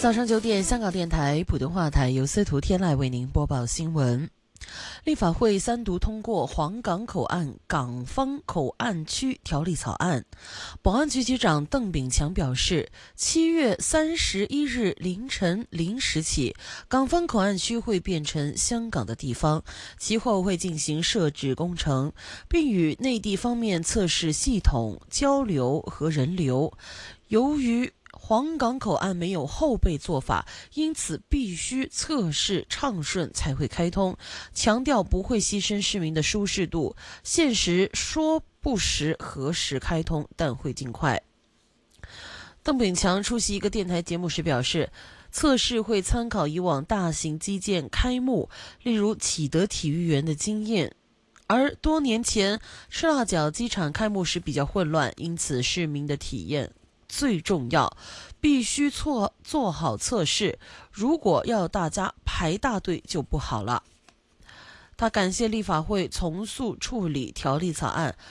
早上9点，香港电台普通话台由司徒天籁为您播报新闻。立法会三读通过黄港口岸港方口岸区条例草案。保安局局长邓炳强表示，7月31日凌晨0时起，港方口岸区会变成香港的地方，其后会进行设置工程，并与内地方面测试系统、交流和人流。由于黄港口岸没有后备做法，因此必须测试畅顺才会开通，强调不会牺牲市民的舒适度，现实说不时何时开通，但会尽快。邓炳强出席一个电台节目时表示，测试会参考以往大型基建开幕，例如启德体育园的经验，而多年前赤腊角机场开幕时比较混乱，因此市民的体验最重要，必须做好测试，如果要大家排大队就不好了。他感谢立法会从速处理条例草案，